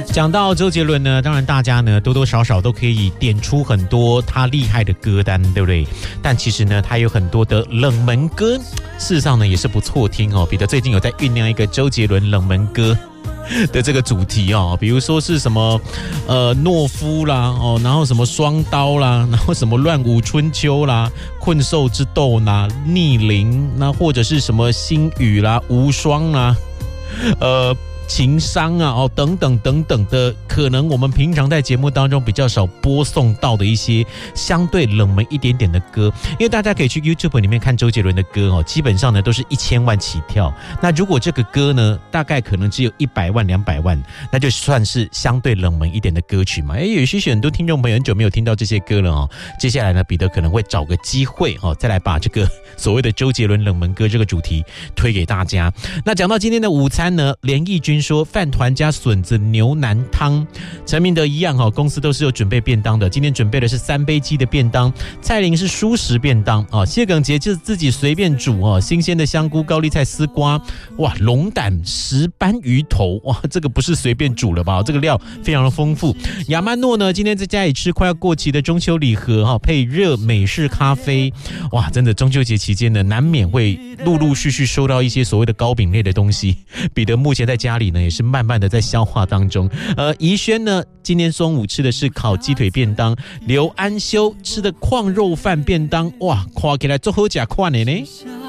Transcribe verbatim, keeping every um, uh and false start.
讲到周杰伦呢，当然大家呢多多少少都可以点出很多他厉害的歌单，对不对？但其实呢，他有很多的冷门歌，事实上呢也是不错听哦。彼得最近有在酝酿一个周杰伦冷门歌的这个主题哦，比如说是什么呃懦夫啦哦，然后什么双刀啦，然后什么乱舞春秋啦、困兽之斗啦、逆鳞，那或者是什么星宇啦、无双啦，呃。情商啊，哦，等等等等的，可能我们平常在节目当中比较少播送到的一些相对冷门一点点的歌，因为大家可以去 YouTube 里面看周杰伦的歌哦，基本上呢都是一千万起跳。那如果这个歌呢，大概可能只有一百万、两百万，那就算是相对冷门一点的歌曲嘛。哎，有些许很多听众朋友很久没有听到这些歌了哦。接下来呢，彼得可能会找个机会哦，再来把这个所谓的周杰伦冷门歌这个主题推给大家。那讲到今天的午餐呢，连奕君说饭团加笋子牛腩汤，陈明德一样哈，公司都是有准备便当的。今天准备的是三杯鸡的便当，蔡琳是蔬食便当啊，谢耿杰就是自己随便煮哦，新鲜的香菇、高丽菜、丝瓜，哇，龙胆、石斑鱼头，哇，这个不是随便煮了吧？这个料非常的丰富。亚曼诺呢，今天在家里吃快要过期的中秋礼盒哈，配热美式咖啡，哇，真的中秋节期间呢，难免会陆陆续续收到一些所谓的糕饼类的东西。彼得目前在家里呢，也是慢慢的在消化当中。呃，怡轩呢，今天中午吃的是烤鸡腿便当，刘安修吃的矿肉饭便当，哇，看起来做好吃款的呢。